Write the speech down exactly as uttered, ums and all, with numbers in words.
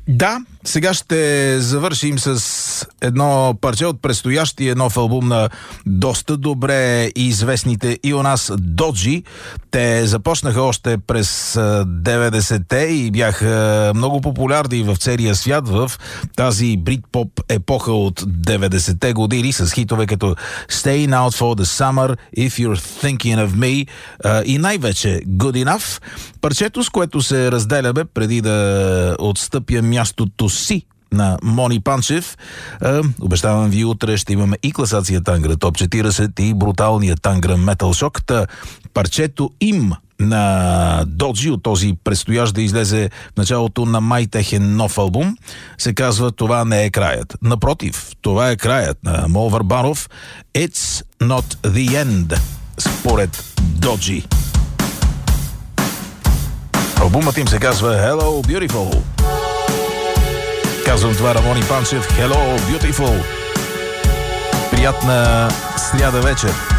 Да, сега ще завършим с едно парче от предстоящия нов албум на доста добре известните и у нас Доджи. Те започнаха още през деветдесетте и бяха много популярни в целия свят в тази брит-поп епоха от деветдесетте години с хитове като Staying Out for the Summer, If You're Thinking of Me и най-вече Good Enough. Парчето, с което се разделяме преди да отстъпя мястото си на Мони Панчев. Е, обещавам ви, утре ще имаме и класация Тангра Топ четиридесет и бруталния Тангра Метал Шок. Та парчето им на Доджи от този предстоящ да излезе в началото на май техен нов албум се казва "Това не е краят". Напротив, това е краят на Мол Върбанов. It's not the end, според Доджи. Албумът им се казва Hello Beautiful. Казвам това Рамони Панчев. Hello Beautiful. Приятна сряда вечер.